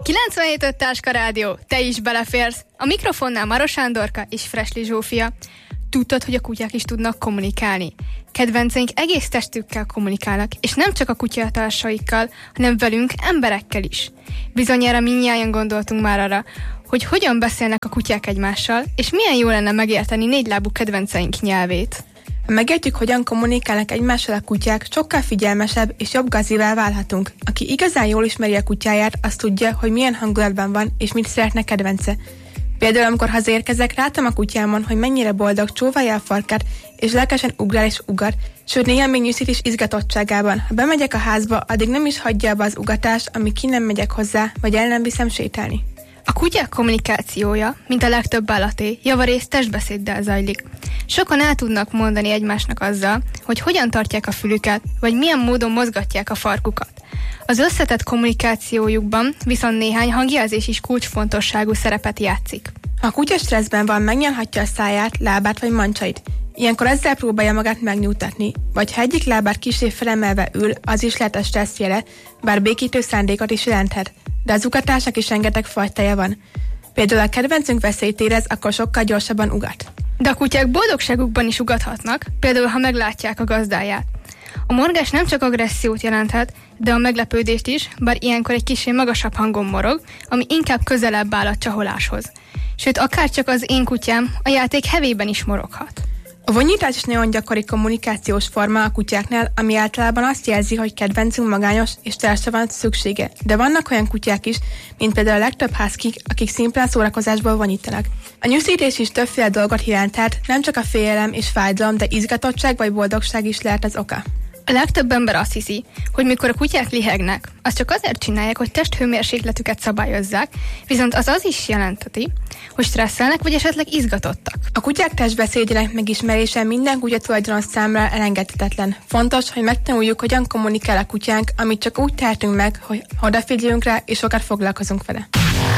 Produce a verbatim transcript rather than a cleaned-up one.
kilencvenhét öt Táska Rádió, te is beleférsz. A mikrofonnál Maros Sándorka és Fresli Zsófia. Tudtad, hogy a kutyák is tudnak kommunikálni? Kedvenceink egész testükkel kommunikálnak, és nem csak a kutyatársaikkal, hanem velünk, emberekkel is. Bizonyára mindnyájan gondoltunk már arra, hogy hogyan beszélnek a kutyák egymással, és milyen jó lenne megérteni négylábú kedvenceink nyelvét. Ha megértjük, hogyan kommunikálnak egymással a kutyák, sokkal figyelmesebb és jobb gazivá válhatunk. Aki igazán jól ismeri a kutyáját, azt tudja, hogy milyen hangulatban van, és mit szeretne kedvence. Például, amikor hazaérkezek, látom a kutyámon, hogy mennyire boldog, csóválja a farkát, és lelkesen ugrál és ugar, sőt néha még nyűszít is izgatottságában. Ha bemegyek a házba, addig nem is hagyja abba az ugatást, amíg ki nem megyek hozzá, vagy el nem viszem sétálni. A kutyák kommunikációja, mint a legtöbb állaté, javarészt testbeszéddel zajlik. Sokan el tudnak mondani egymásnak azzal, hogy hogyan tartják a fülüket, vagy milyen módon mozgatják a farkukat. Az összetett kommunikációjukban viszont néhány hangjelzés is kulcsfontosságú szerepet játszik. Ha a kutya stresszben van, megnyalhatja a száját, lábát vagy mancsait. Ilyenkor ezzel próbálja magát megnyugtatni, vagy ha egyik lábát kissé felemelve ül, az is lehet a stressz jele, bár békítő szándékot is jelenthet. De az ugatásnak is rengeteg fajtája van. Például a kedvencünk veszélyt érez, akkor sokkal gyorsabban ugat. De a kutyák boldogságukban is ugathatnak, például ha meglátják a gazdáját. A morgás nem csak agressziót jelenthet, de a meglepődést is, bár ilyenkor egy kicsit magasabb hangon morog, ami inkább közelebb áll a csaholáshoz. Sőt, akár csak az én kutyám a játék hevében is moroghat. A vonyítás is nagyon gyakori kommunikációs forma a kutyáknál, ami általában azt jelzi, hogy kedvencünk magányos és társra van szüksége. De vannak olyan kutyák is, mint például a legtöbb husky, akik szimplán szórakozásból vonyítanak. A nyűszítés is többféle dolgot jelenthet, nem csak a félelem és fájdalom, de izgatottság vagy boldogság is lehet az oka. A legtöbb ember azt hiszi, hogy mikor a kutyák lihegnek, azt csak azért csinálják, hogy testhőmérsékletüket szabályozzák, viszont az az is jelenteti, hogy stresszelnek vagy esetleg izgatottak. A kutyák testbeszédének megismerése minden kutya tulajdonos számára elengedhetetlen. Fontos, hogy megtanuljuk, hogyan kommunikál a kutyánk, amit csak úgy tehetünk meg, hogy odafigyeljünk rá és sokat foglalkozunk vele.